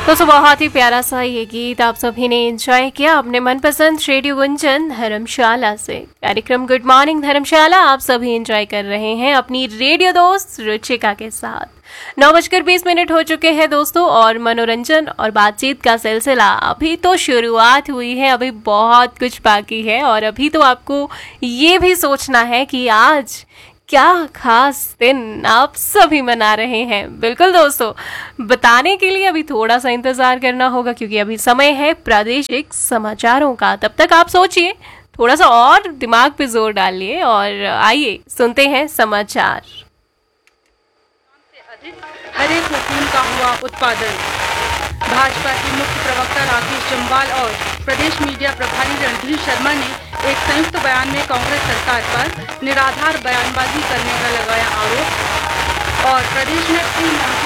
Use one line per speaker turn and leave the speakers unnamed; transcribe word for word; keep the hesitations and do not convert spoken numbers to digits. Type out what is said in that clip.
दोस्तों बहुत ही प्यारा सा ये गीत आप सभी ने एंजॉय किया अपने मनपसंद रेडियो गुंजन धर्मशाला से। कार्यक्रम गुड मॉर्निंग धर्मशाला आप सभी एंजॉय कर रहे हैं अपनी रेडियो दोस्त रुचिका के साथ। नौ बजकर बीस मिनट हो चुके हैं दोस्तों, और मनोरंजन और बातचीत का सिलसिला अभी तो शुरुआत हुई है, अभी बहुत कुछ बाकी है। और अभी तो आपको ये भी सोचना है कि आज क्या खास दिन आप सभी मना रहे हैं। बिल्कुल दोस्तों, बताने के लिए अभी थोड़ा सा इंतजार करना होगा, क्योंकि अभी समय है प्रादेशिक समाचारों का। तब तक आप सोचिए, थोड़ा सा और दिमाग पे जोर डालिए और आइए सुनते हैं समाचार।
हर एक हुकूम का हुआ उत्पादन। भाजपा के मुख्य प्रवक्ता राकेश जम्वाल और प्रदेश मीडिया प्रभारी रणधीर शर्मा ने एक संयुक्त बयान में कांग्रेस सरकार पर निराधार बयानबाजी करने का लगाया आरोप। और प्रदेश में तीन